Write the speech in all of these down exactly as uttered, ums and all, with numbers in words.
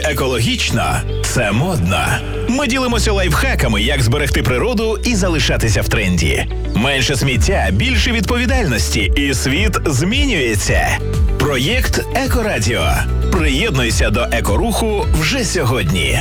Екологічно – це модно. Ми ділимося лайфхаками, як зберегти природу і залишатися в тренді. Менше сміття, більше відповідальності, і світ змінюється. Проєкт Екорадіо. Приєднуйся до екоруху вже сьогодні.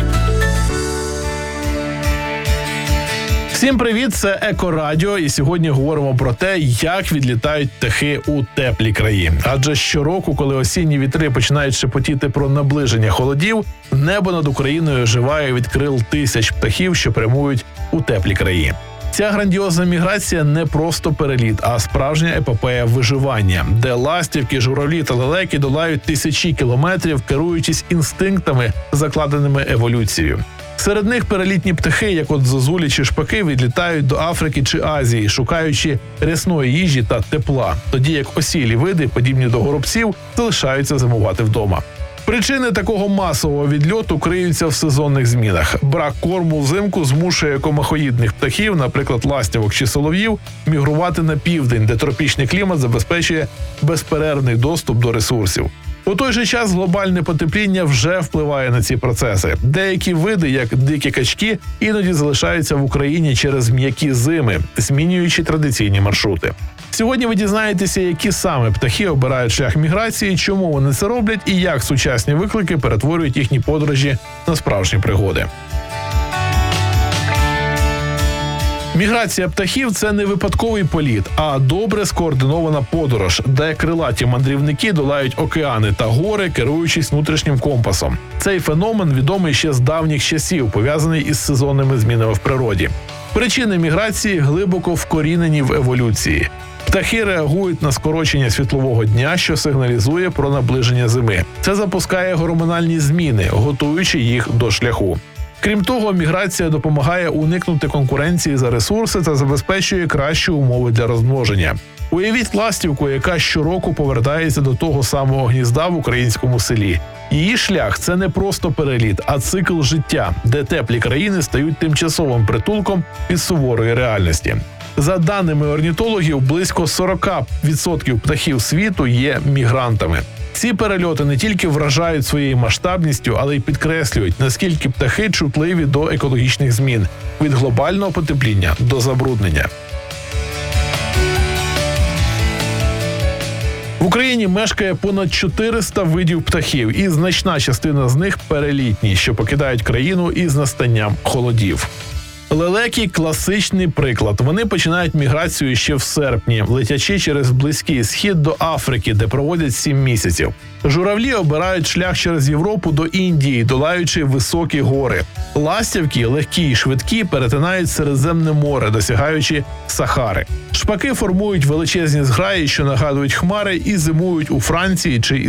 Всім привіт, це Екорадіо, і сьогодні говоримо про те, як відлітають птахи у теплі краї. Адже щороку, коли осінні вітри починають шепотіти про наближення холодів, небо над Україною оживає від крил тисяч птахів, що прямують у теплі краї. Ця грандіозна міграція не просто переліт, а справжня епопея виживання, де ластівки, журавлі та лелеки долають тисячі кілометрів, керуючись інстинктами, закладеними еволюцією. Серед них перелітні птахи, як от зозулі чи шпаки, відлітають до Африки чи Азії, шукаючи рясної їжі та тепла, тоді як осілі види, подібні до горобців, залишаються зимувати вдома. Причини такого масового відльоту криються в сезонних змінах. Брак корму взимку змушує комахоїдних птахів, наприклад, ластівок чи солов'їв, мігрувати на південь, де тропічний клімат забезпечує безперервний доступ до ресурсів. У той же час глобальне потепління вже впливає на ці процеси. Деякі види, як дикі качки, іноді залишаються в Україні через м'які зими, змінюючи традиційні маршрути. Сьогодні ви дізнаєтеся, які саме птахи обирають шлях міграції, чому вони це роблять і як сучасні виклики перетворюють їхні подорожі на справжні пригоди. Міграція птахів – це не випадковий політ, а добре скоординована подорож, де крилаті мандрівники долають океани та гори, керуючись внутрішнім компасом. Цей феномен відомий ще з давніх часів, пов'язаний із сезонними змінами в природі. Причини міграції глибоко вкорінені в еволюції. Птахи реагують на скорочення світлового дня, що сигналізує про наближення зими. Це запускає гормональні зміни, готуючи їх до шляху. Крім того, міграція допомагає уникнути конкуренції за ресурси та забезпечує кращі умови для розмноження. Уявіть ластівку, яка щороку повертається до того самого гнізда в українському селі. Її шлях – це не просто переліт, а цикл життя, де теплі країни стають тимчасовим притулком від суворої реальності. За даними орнітологів, близько сорок відсотків птахів світу є мігрантами. Ці перельоти не тільки вражають своєю масштабністю, але й підкреслюють, наскільки птахи чутливі до екологічних змін – від глобального потепління до забруднення. В Україні мешкає понад чотириста видів птахів, і значна частина з них перелітні, що покидають країну із настанням холодів. Лелеки – класичний приклад. Вони починають міграцію ще в серпні, летячи через Близький Схід до Африки, де проводять сім місяців. Журавлі обирають шлях через Європу до Індії, долаючи високі гори. Ластівки, легкі і швидкі, перетинають Середземне море, досягаючи Сахари. Шпаки формують величезні зграї, що нагадують хмари, і зимують у Франції чи